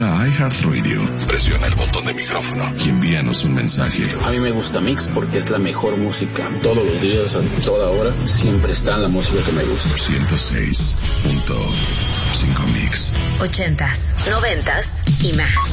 a iHeartRadio, presiona el botón de micrófono y envíanos un mensaje. A mí me gusta Mix porque es la mejor música. Todos los días, a toda hora, siempre está la música que me gusta. 106.5 Mix. 80s, 90s y más.